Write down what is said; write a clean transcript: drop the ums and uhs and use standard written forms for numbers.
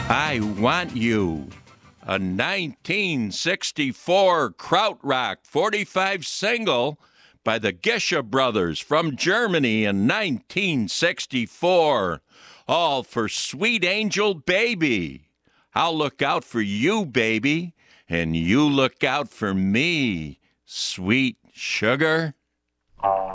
I Want You, a 1964 krautrock 45 single by the Gesche Brothers from Germany in 1964, all for Sweet Angel Baby. I'll look out for you, baby, and you look out for me, sweet sugar.